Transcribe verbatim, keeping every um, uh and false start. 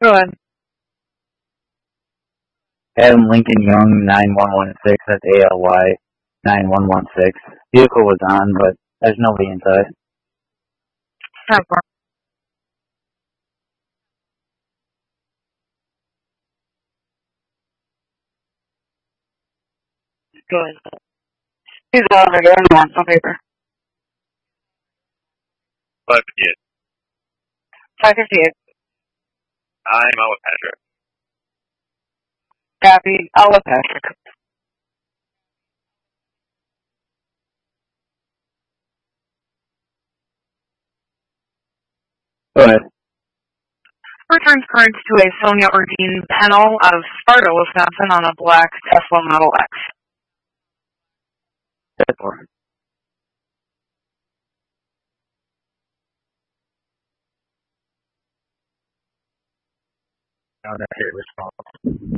Go ahead. Adam Lincoln Young nine one one six, that's A L Y nine one one six. Vehicle was on, but there's nobody inside. Have fun. Go ahead. He's out of there. I want some paper. five fifty-eight. five fifty-eight. I'm out with Patrick. Copy. I'll let Patrick. Go ahead. Returns current to a Sonia Ordine panel out of Sparta, Wisconsin on a black Tesla Model X. That's four. No, that's it. Response.